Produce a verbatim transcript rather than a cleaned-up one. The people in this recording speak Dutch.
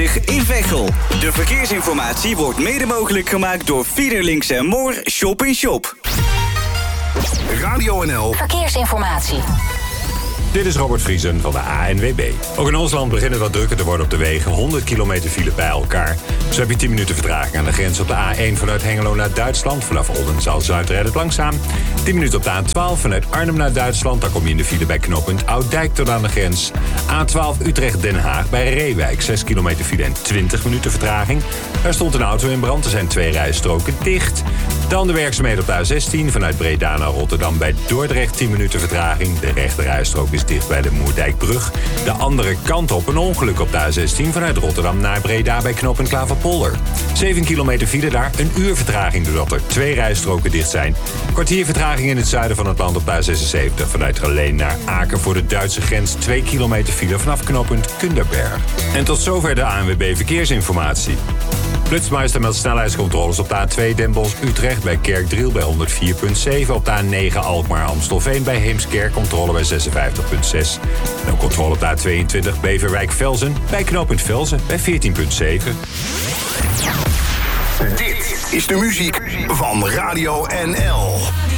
vijftig in Veghel. De verkeersinformatie wordt mede mogelijk gemaakt door Fiederlinks en Moor Shop in Shop. Radio N L Verkeersinformatie. Dit is Robert Vriesen van de A N W B. Ook in ons land begint het wat drukker te worden op de wegen. honderd kilometer file bij elkaar. Zo heb je tien minuten vertraging aan de grens op de A één vanuit Hengelo naar Duitsland. Vanaf Oldenzaal-Zuid rijdt het langzaam. tien minuten op de A twaalf vanuit Arnhem naar Duitsland. Daar kom je in de file bij knooppunt Ouddijk tot aan de grens. A twaalf Utrecht-Den Haag bij Reewijk. zes kilometer file en twintig minuten vertraging. Daar stond een auto in brand. Er zijn twee rijstroken dicht. Dan de werkzaamheden op de A zestien vanuit Breda naar Rotterdam bij Dordrecht. tien minuten vertraging. De rechte rijstrook is dicht bij de Moerdijkbrug. De andere kant op een ongeluk op de A zestien vanuit Rotterdam naar Breda bij knooppunt Klaverpolder. zeven kilometer file daar, een uur vertraging doordat er twee rijstroken dicht zijn. Kwartier vertraging in het zuiden van het land op de A zesenzeventig vanuit Geleen naar Aken voor de Duitse grens. twee kilometer file vanaf knooppunt Kunderberg. En tot zover de A N W B Verkeersinformatie. Flitsmeister meldt snelheidscontroles op de A twee Den Bosch-Utrecht bij Kerkdriel bij honderd vier komma zeven. Op de A negen Alkmaar-Amstelveen bij Heemskerk controle bij zesenvijftig komma zes. En ook controle op de A tweeëntwintig Beverwijk-Velzen bij knooppunt Velzen bij veertien komma zeven. Dit is de muziek van Radio N L.